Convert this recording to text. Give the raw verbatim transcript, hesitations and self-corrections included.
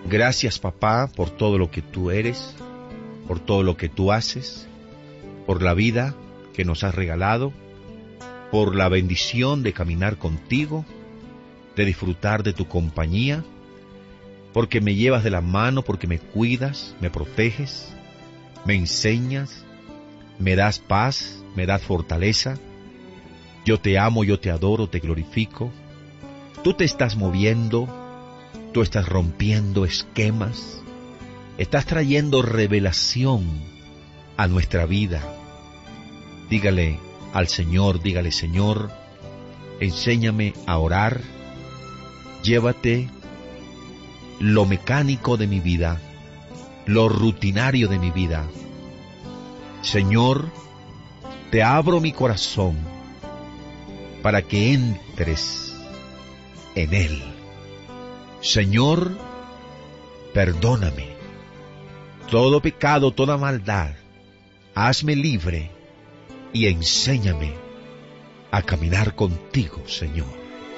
Gracias, papá, por todo lo que tú eres, por todo lo que tú haces, por la vida que nos has regalado, por la bendición de caminar contigo, de disfrutar de tu compañía, porque me llevas de la mano, porque me cuidas, me proteges, me enseñas, me das paz, me das fortaleza. Yo te amo, yo te adoro, te glorifico. Tú te estás moviendo, tú estás rompiendo esquemas, estás trayendo revelación a nuestra vida. Dígale al Señor, dígale: Señor, enséñame a orar, llévate lo mecánico de mi vida, lo rutinario de mi vida. Señor, te abro mi corazón para que entres en él. Señor, perdóname todo pecado, toda maldad, hazme libre y enséñame a caminar contigo, Señor.